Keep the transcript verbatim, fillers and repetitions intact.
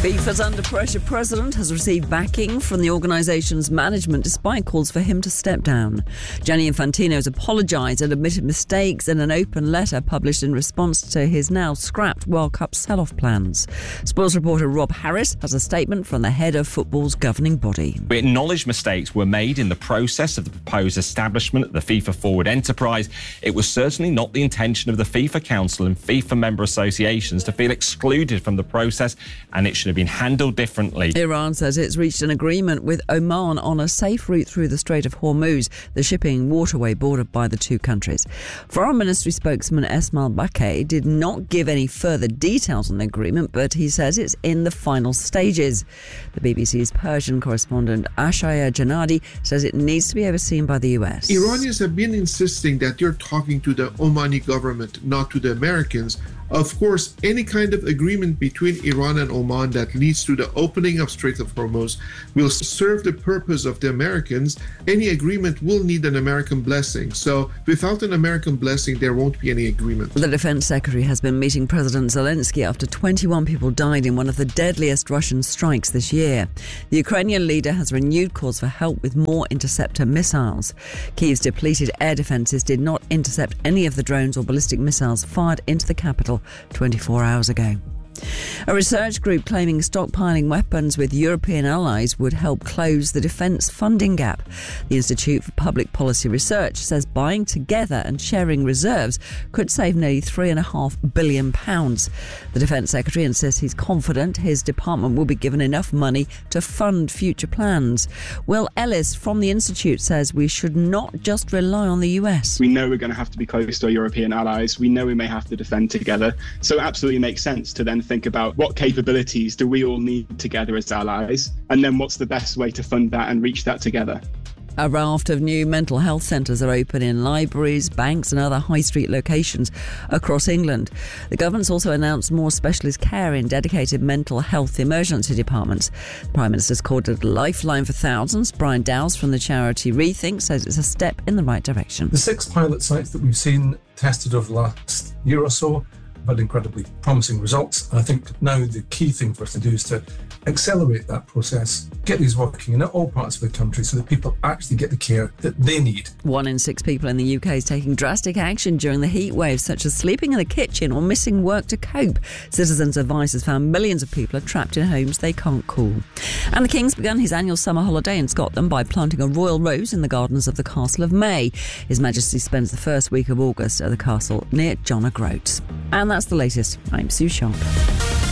FIFA's under-pressure president has received backing from the organisation's management despite calls for him to step down. Gianni Infantino has apologised and admitted mistakes in an open letter published in response to his now scrapped World Cup sell-off plans. Sports reporter Rob Harris has a statement from the head of football's governing body. We acknowledge mistakes were made in the process of the proposed establishment of the FIFA Forward enterprise. It was certainly not the intention of the FIFA Council and FIFA member associations to feel excluded from the process, and it should have been handled differently. Iran says it's reached an agreement with Oman on a safe route through the Strait of Hormuz, the shipping waterway bordered by the two countries. Foreign Ministry spokesman Esmail Bakay did not give any further details on the agreement, but he says it's in the final stages. The B B C's Persian correspondent Ashaya Janadi says it needs to be overseen by the U S. Iranians have been insisting that you're talking to the Omani government, not to the Americans. Of course, any kind of agreement between Iran and Oman that leads to the opening of Strait of Hormuz will serve the purpose of the Americans. Any agreement will need an American blessing. So without an American blessing, there won't be any agreement. The Defense Secretary has been meeting President Zelensky after twenty-one people died in one of the deadliest Russian strikes this year. The Ukrainian leader has renewed calls for help with more interceptor missiles. Kyiv's depleted air defences did not intercept any of the drones or ballistic missiles fired into the capital twenty-four hours ago. A research group claiming stockpiling weapons with European allies would help close the defence funding gap. The Institute for Public Policy Research says buying together and sharing reserves could save nearly three and a half billion pounds. The Defence Secretary insists he's confident his department will be given enough money to fund future plans. Will Ellis from the Institute says we should not just rely on the U S. We know we're going to have to be close to our European allies. We know we may have to defend together. So it absolutely makes sense to then think about what capabilities do we all need together as allies, and then what's the best way to fund that and reach that together. A raft of new mental health centres are open in libraries, banks and other high street locations across England. The government's also announced more specialist care in dedicated mental health emergency departments. The Prime Minister's called it a lifeline for thousands. Brian Dowse from the charity Rethink says it's a step in the right direction. The six pilot sites that we've seen tested over the last year or so had incredibly promising results. I think now the key thing for us to do is to accelerate that process, get these working in all parts of the country so that people actually get the care that they need. One in six people in the U K is taking drastic action during the heat waves, such as sleeping in the kitchen or missing work to cope. Citizens Advice has found millions of people are trapped in homes they can't cool. And the King's begun his annual summer holiday in Scotland by planting a royal rose in the gardens of the Castle of May. His Majesty spends the first week of August at the castle near John O'Groats. And that's the latest. I'm Sue Sharp.